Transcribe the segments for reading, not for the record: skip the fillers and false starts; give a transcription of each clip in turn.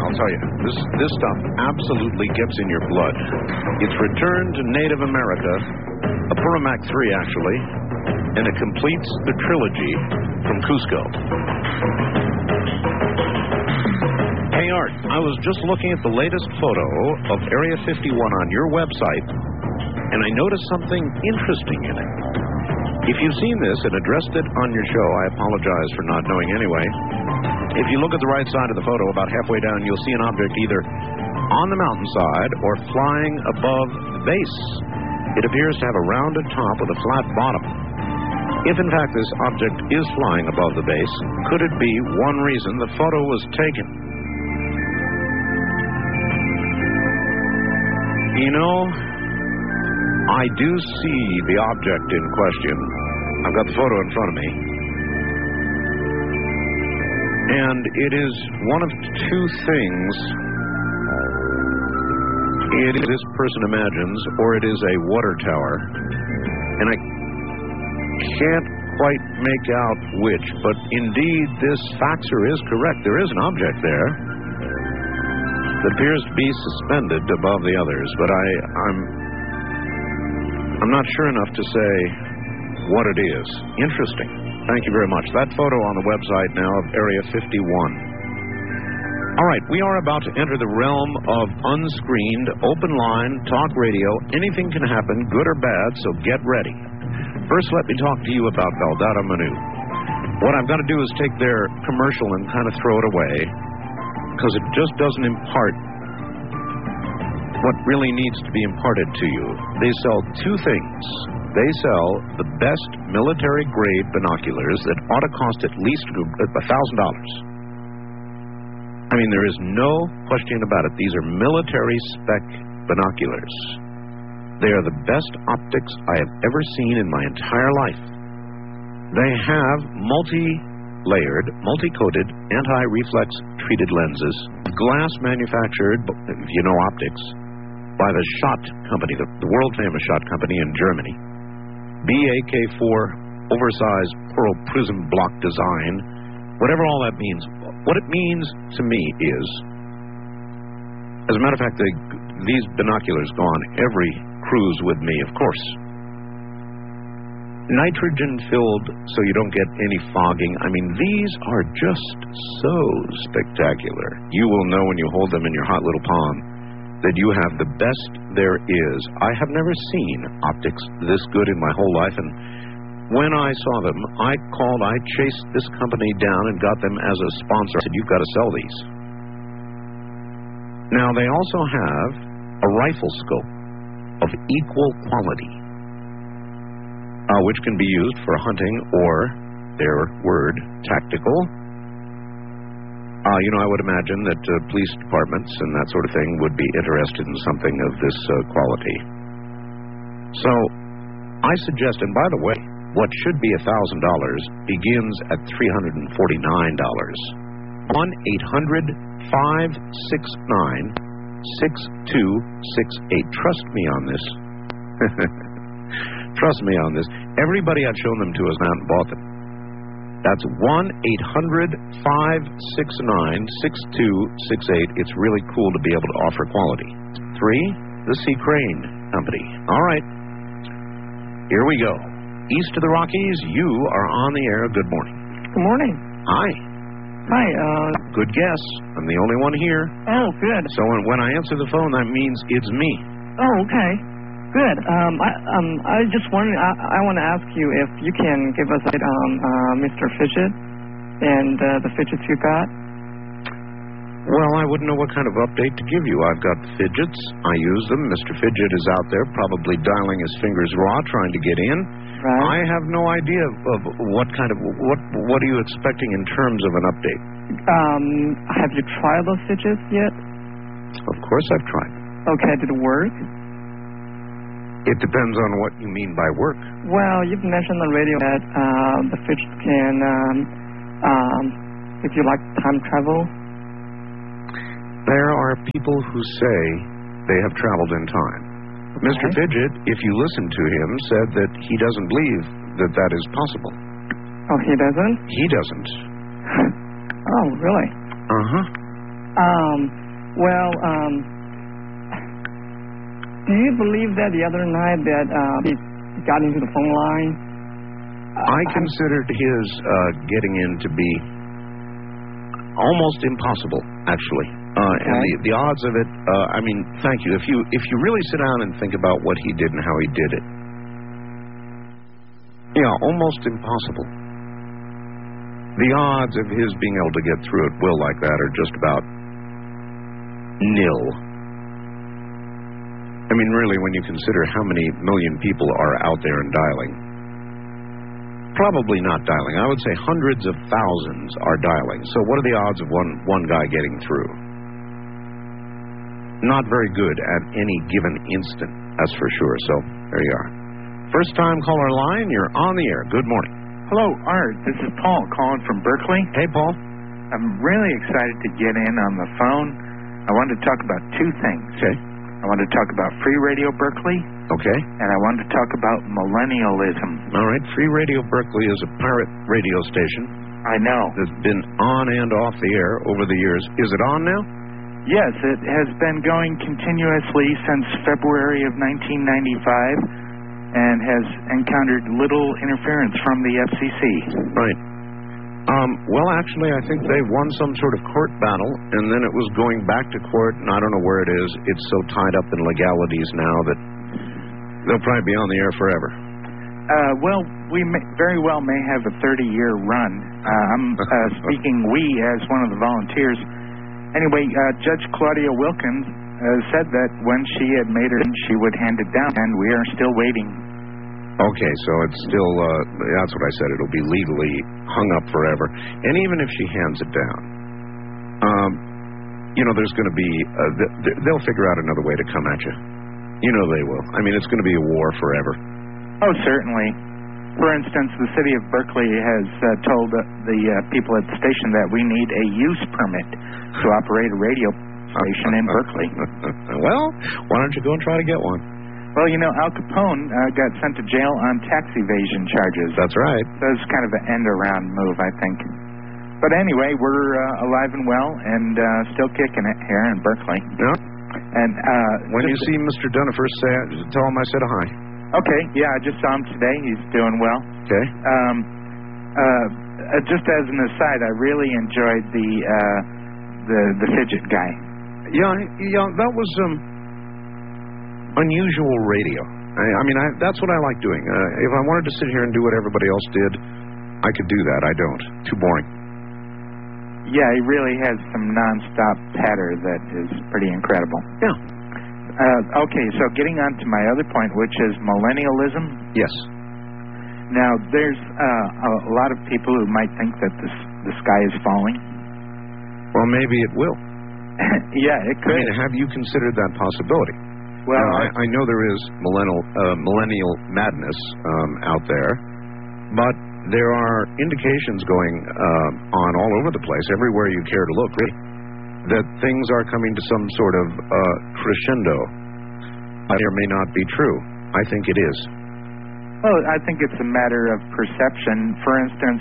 I'll tell you. This stuff absolutely gets in your blood. It's Return to Native America, a Puramac 3, actually, and it completes the trilogy from Cusco. Hey, Art, I was just looking at the latest photo of Area 51 on your website, and I noticed something interesting in it. If you've seen this and addressed it on your show, I apologize for not knowing anyway. If you look at the right side of the photo, about halfway down, you'll see an object either on the mountainside or flying above the base. It appears to have a rounded top with a flat bottom. If, in fact, this object is flying above the base, could it be one reason the photo was taken? You know, I do see the object in question. I've got the photo in front of me. And it is one of two things. It is this person imagines, or it is a water tower. And I can't quite make out which, but indeed this faxer is correct. There is an object there that appears to be suspended above the others, but I'm not sure enough to say what it is. Interesting. Thank you very much. That photo on the website now of Area 51. All right, we are about to enter the realm of unscreened, open line, talk radio. Anything can happen, good or bad, so get ready. First, let me talk to you about Valdada Manu. What I've got to do is take their commercial and kind of throw it away, because it just doesn't impart what really needs to be imparted to you. They sell two things. They sell the best military-grade binoculars that ought to cost at least $1,000. I mean, there is no question about it. These are military-spec binoculars. They are the best optics I have ever seen in my entire life. They have multi-layered, multi-coated, anti-reflex treated lenses, glass manufactured, if you know optics, by the Schott Company, the world-famous Schott Company in Germany. BAK4, oversized pearl prism block design, whatever all that means. What it means to me is, as a matter of fact, these binoculars go on every cruise with me, of course. Nitrogen-filled so you don't get any fogging. I mean, these are just so spectacular. You will know when you hold them in your hot little palm that you have the best there is. I have never seen optics this good in my whole life, and when I saw them, I chased this company down and got them as a sponsor. I said, you've got to sell these. Now, they also have a rifle scope of equal quality, which can be used for hunting or, their word, tactical. I would imagine that police departments and that sort of thing would be interested in something of this quality. So, I suggest, and by the way, what should be $1,000 begins at $349. 1-800-569-6268. Trust me on this. Trust me on this. Everybody I've shown them to has not bought them. That's 1-800-569-6268. It's really cool to be able to offer quality. 3, the Sea Crane Company. All right. Here we go. East of the Rockies, you are on the air. Good morning. Good morning. Hi. Hi. Good guess. I'm the only one here. Oh, good. So when I answer the phone, that means it's me. Oh, okay. Good. I just wondering. I want to ask you if you can give us a Mr. Fidget and the fidgets you got. Well, I wouldn't know what kind of update to give you. I've got fidgets. I use them. Mr. Fidget is out there probably dialing his fingers raw trying to get in. Right. I have no idea of what kind of, what are you expecting in terms of an update? Have you tried those fidgets yet? Of course I've tried. Okay, did it work? It depends on what you mean by work. Well, you've mentioned on the radio that the fidget can, if you like time travel. There are people who say they have traveled in time. Okay. Mr. Fidget, if you listen to him, said that he doesn't believe that that is possible. Oh, he doesn't? He doesn't. Oh, really? Uh-huh. Do you believe that the other night that he got into the phone line? I considered his getting in to be almost impossible, actually. And the odds of it, thank you. If you really sit down and think about what he did and how he did it, almost impossible. The odds of his being able to get through it like that are just about nil. Really, when you consider how many million people are out there and dialing, probably not dialing. I would say hundreds of thousands are dialing. So what are the odds of one guy getting through? Not very good at any given instant, that's for sure. So there you are. First time caller line, you're on the air. Good morning. Hello, Art. This is Paul calling from Berkeley. Hey, Paul. I'm really excited to get in on the phone. I wanted to talk about two things. Okay. I wanted to talk about Free Radio Berkeley. Okay. And I wanted to talk about millennialism. All right. Free Radio Berkeley is a pirate radio station. I know. That's been on and off the air over the years. Is it on now? Yes, it has been going continuously since February of 1995 and has encountered little interference from the FCC. Right. Well, actually, I think they won some sort of court battle, and then it was going back to court, and I don't know where it is. It's so tied up in legalities now that they'll probably be on the air forever. Well, we very well may have a 30-year run. I'm speaking we as one of the volunteers. Anyway, Judge Claudia Wilkins said that when she had made her, she would hand it down, and we are still waiting. Okay, so it's still, that's what I said, it'll be legally hung up forever. And even if she hands it down, there's going to be, they'll figure out another way to come at you. They will. It's going to be a war forever. Oh, certainly. For instance, the city of Berkeley has told the people at the station that we need a use permit to operate a radio station in Berkeley. Well, why don't you go and try to get one? Well, Al Capone got sent to jail on tax evasion charges. That's right. So it's kind of an end-around move, I think. But anyway, we're alive and well and still kicking it here in Berkeley. Yeah. And when you see Mr. Dunnifer, tell him I said hi. Okay. Yeah, I just saw him today. He's doing well. Okay. Just as an aside, I really enjoyed the fidget guy. Yeah, that was unusual radio. That's what I like doing. If I wanted to sit here and do what everybody else did, I could do that. I don't. Too boring. Yeah, he really has some non-stop patter that is pretty incredible. Yeah. Okay, so getting on to my other point, which is millennialism. Yes. Now, there's a lot of people who might think that the sky is falling. Well, maybe it will. Yeah, it could. Have you considered that possibility? Well, I know there is millennial madness out there, but there are indications going on all over the place, everywhere you care to look, really, that things are coming to some sort of crescendo. May or may not be true. I think it is. Well, I think it's a matter of perception. For instance,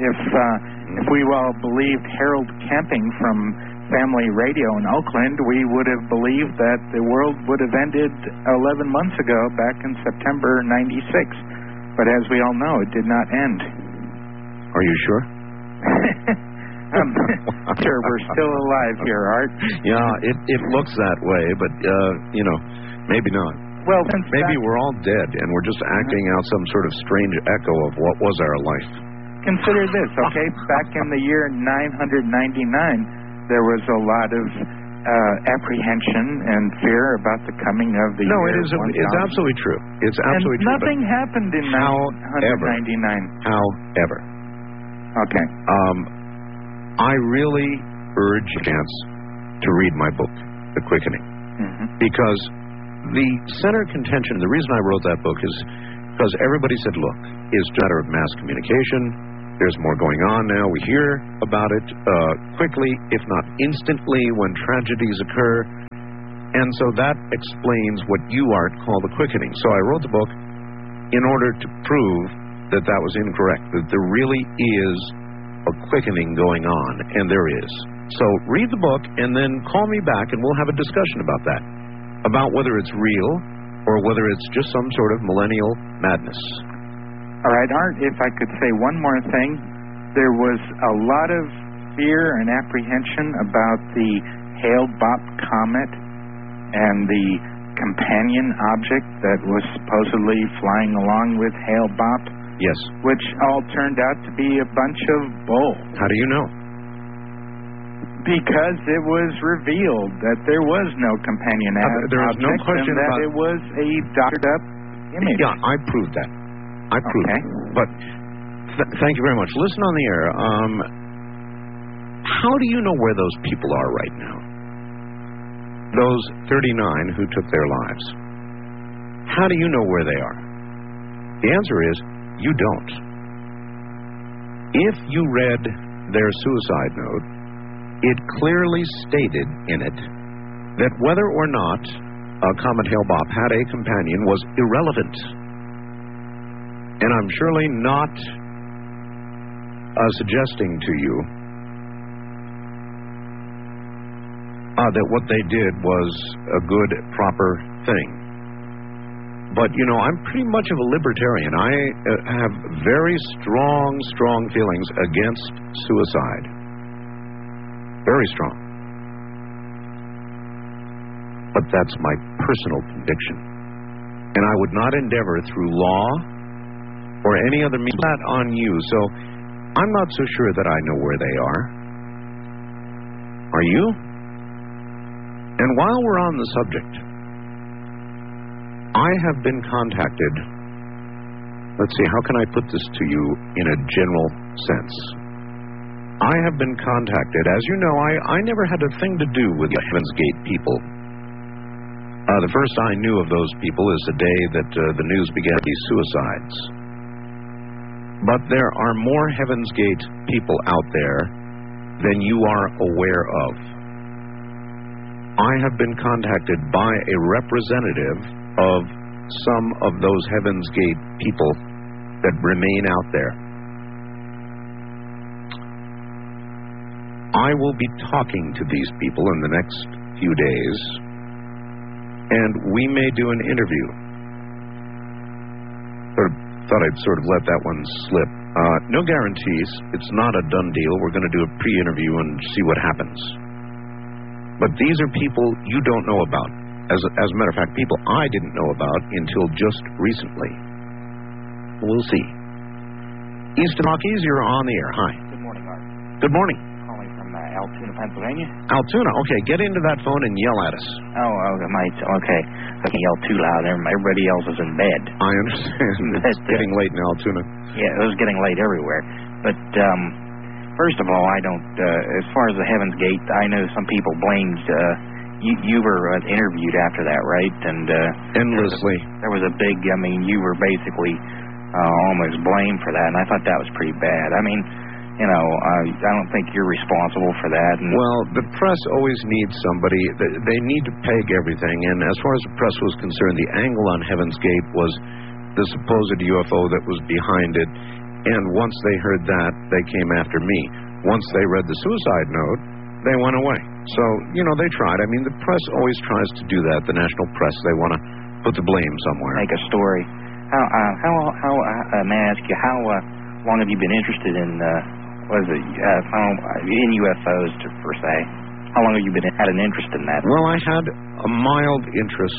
if we all believed Harold Camping from Family Radio in Oakland, we would have believed that the world would have ended 11 months ago, back in September '96. But as we all know, it did not end. Are you sure? I'm sure we're still alive here, Art. Yeah, it looks that way, but, maybe not. Well, maybe we're all dead, and we're just acting out some sort of strange echo of what was our life. Consider this, okay? Back in the year 999, there was a lot of apprehension and fear about the coming of the year. It's absolutely true. It's absolutely true. Nothing happened in 999. However. Okay. I really urge Chance to read my book, The Quickening. Mm-hmm. Because the center contention, the reason I wrote that book is because everybody said, look, it's a matter of mass communication. There's more going on now. We hear about it quickly, if not instantly, when tragedies occur. And so that explains what you, Art, call the quickening. So I wrote the book in order to prove that that was incorrect, that there really is a quickening going on, and there is. So read the book and then call me back and we'll have a discussion about that, about whether it's real or whether it's just some sort of millennial madness. All right, Art, if I could say one more thing. There was a lot of fear and apprehension about the Hale-Bopp comet and the companion object that was supposedly flying along with Hale-Bopp. Yes. Which all turned out to be a bunch of bull. How do you know? Because it was revealed that there was no companion object. There is no question and that about it was a doctored up image. Yeah, I proved that. I proved it. But thank you very much. Listen on the air. How do you know where those people are right now? Those 39 who took their lives. How do you know where they are? The answer is you don't. If you read their suicide note, it clearly stated in it that whether or not Comet Hale-Bopp had a companion was irrelevant. And I'm surely not suggesting to you that what they did was a good, proper thing. But, you know, I'm pretty much of a libertarian. I have very strong feelings against suicide. Very strong. But that's my personal conviction. And I would not endeavor through law or any other means that on you. So I'm not so sure that I know where they are. Are you? And while we're on the subject, I have been contacted. Let's see, how can I put this to you in a general sense? I have been contacted. As you know, I never had a thing to do with the Heaven's Gate people. The first I knew of those people is the day that the news began these suicides. But there are more Heaven's Gate people out there than you are aware of. I have been contacted by a representative of some of those Heaven's Gate people that remain out there. I will be talking to these people in the next few days, and we may do an interview. Thought I'd sort of let that one slip. No guarantees. It's not a done deal. We're going to do a pre-interview and see what happens. But these are people you don't know about. As a matter of fact, people I didn't know about until just recently. We'll see. Easton Rockies, you're on the air. Hi. Good morning, Art. Good morning. Calling from Altoona, Pennsylvania. Altoona. Okay, get into that phone and yell at us. Oh, okay. I can yell too loud. Everybody else is in bed. I understand. It's getting late in Altoona. Yeah, it was getting late everywhere. But first of all, I don't. As far as the Heaven's Gate, I know some people blamed. You were interviewed after that, right? And endlessly. There was a big. I mean, you were basically almost blamed for that, and I thought that was pretty bad. I mean, you know, I don't think you're responsible for that. And well, the press always needs somebody. They need to peg everything. And as far as the press was concerned, the angle on Heaven's Gate was the supposed UFO that was behind it. And once they heard that, they came after me. Once they read the suicide note, they went away. So, you know, they tried. I mean, the press always tries to do that. The national press, they want to put the blame somewhere. Make a story. May I ask you, how long have you been interested in, in UFOs, per se? How long have you had an interest in that? Well, I had a mild interest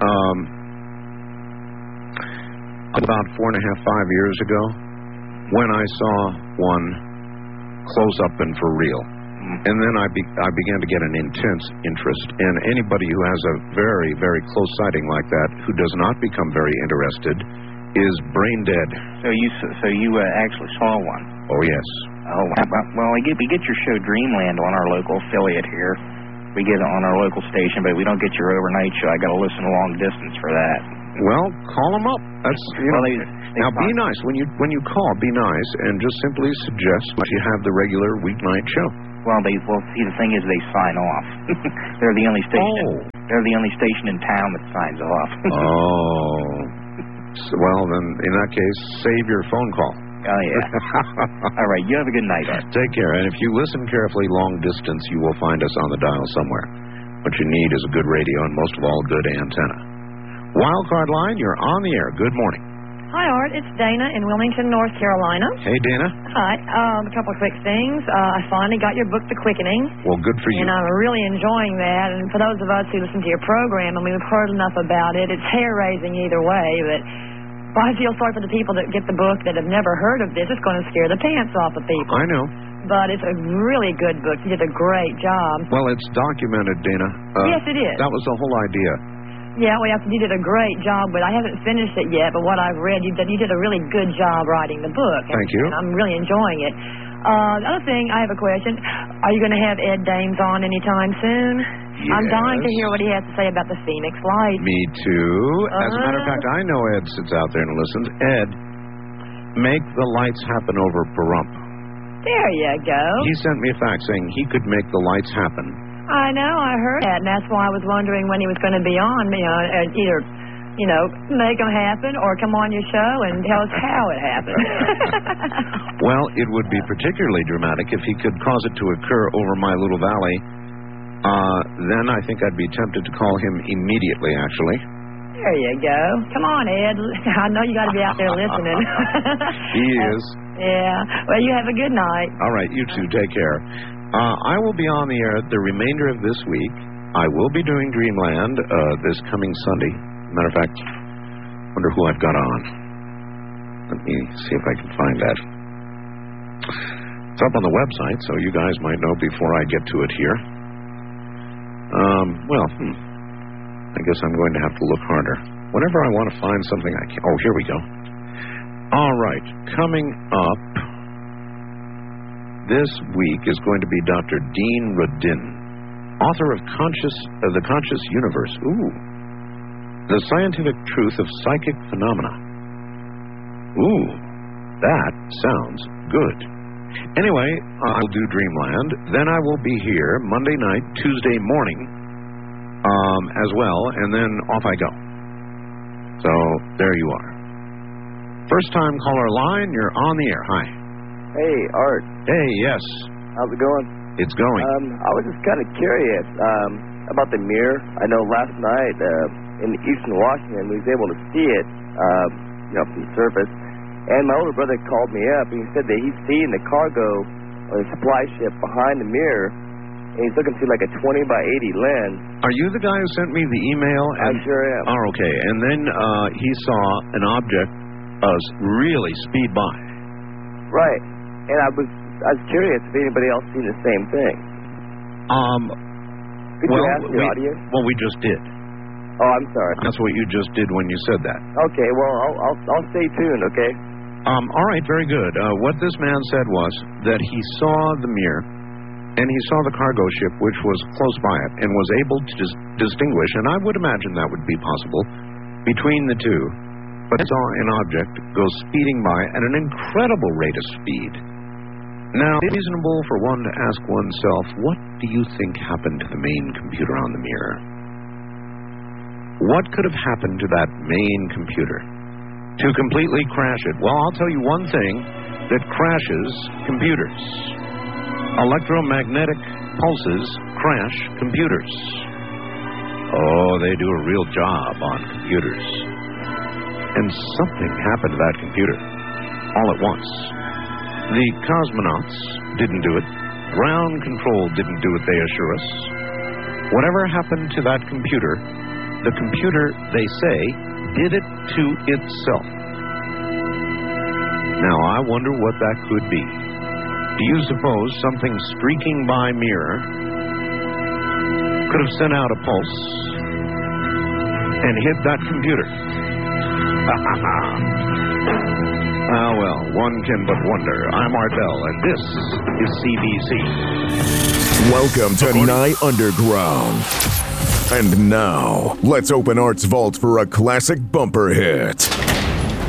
about 4.5, 5 years ago when I saw one close up and for real. And then I began to get an intense interest. And anybody who has a very, very close sighting like that who does not become very interested is brain dead. So you actually saw one? Oh, yes. Oh, well, we get your show Dreamland on our local affiliate here. We get it on our local station, but we don't get your overnight show. I got to listen long distance for that. Well, call them up. That's now be nice when you call. Be nice and just simply suggest that you have the regular weeknight show. Well, see, the thing is, they sign off. They're the only station. Oh. They're the only station in town that signs off. Oh. Well, then in that case, save your phone call. Oh, yeah. All right, you have a good night, Art. Take care. And if you listen carefully long distance, you will find us on the dial somewhere. What you need is a good radio and, most of all, a good antenna. Wildcard line, you're on the air. Good morning. Hi, Art. It's Dana in Wilmington, North Carolina. Hey, Dana. Hi. A couple of quick things. I finally got your book, The Quickening. Well, good for you. And I'm really enjoying that. And for those of us who listen to your program, I mean, we've heard enough about it. It's hair-raising either way, but I feel sorry for the people that get the book that have never heard of this. It's going to scare the pants off of people. I know. But it's a really good book. You did a great job. Well, it's documented, Dana. Yes, it is. That was the whole idea. Yeah, well, you did a great job, but I haven't finished it yet. But what I've read, you did a really good job writing the book. Thank you. And I'm really enjoying it. The other thing, I have a question. Are you going to have Ed Dames on anytime soon? Yes. I'm dying to hear what he has to say about the Phoenix Lights. Me too. As a matter of fact, I know Ed sits out there and listens. Ed, make the lights happen over Pahrump. There you go. He sent me a fax saying he could make the lights happen. I know, I heard that, and that's why I was wondering when he was going to be on, either, make them happen or come on your show and tell us how it happened. Well, it would be particularly dramatic if he could cause it to occur over my little valley. Then I think I'd be tempted to call him immediately, actually. There you go. Come on, Ed. I know you got to be out there listening. He is. Yeah. Well, you have a good night. All right, you too. Take care. I will be on the air the remainder of this week. I will be doing Dreamland this coming Sunday. Matter of fact, wonder who I've got on. Let me see if I can find that. It's up on the website, so you guys might know before I get to it here. I guess I'm going to have to look harder. Whenever I want to find something, I can. Oh, here we go. All right, coming up this week is going to be Dr. Dean Radin, author of The Conscious Universe. Ooh. The Scientific Truth of Psychic Phenomena. Ooh, that sounds good. Anyway, I'll do Dreamland. Then I will be here Monday night, Tuesday morning, as well, and then off I go. So, there you are. First time caller line, you're on the air. Hi. Hey, Art. Hey, yes. How's it going? It's going. I was just kind of curious about the mirror. I know last night in Eastern Washington, we was able to see it, from the surface. And my older brother called me up, and he said that he's seeing the cargo or the supply ship behind the mirror, and he's looking through like a 20 by 80 lens. Are you the guy who sent me the email? I sure am. Oh, okay. And then he saw an object really speed by. Right. And I was curious if anybody else seen the same thing. Could you ask the audience? Well, we just did. Oh, I'm sorry. That's what you just did when you said that. Okay, well, I'll stay tuned, okay? All right, very good. What this man said was that he saw the mirror, and he saw the cargo ship, which was close by it, and was able to distinguish, and I would imagine that would be possible, between the two. But he saw an object go speeding by at an incredible rate of speed. Now, it's reasonable for one to ask oneself, what do you think happened to the main computer on the mirror? What could have happened to that main computer to completely crash it? Well, I'll tell you one thing that crashes computers. Electromagnetic pulses crash computers. Oh, they do a real job on computers. And something happened to that computer all at once. The cosmonauts didn't do it. Ground control didn't do it, they assure us. Whatever happened to that computer, the computer, they say, did it to itself. Now, I wonder what that could be. Do you suppose something streaking by mirror could have sent out a pulse and hit that computer? Well, one can but wonder. I'm Art Bell, and this is CBC. Welcome to Night Underground. And now, let's open Art's vault for a classic bumper hit.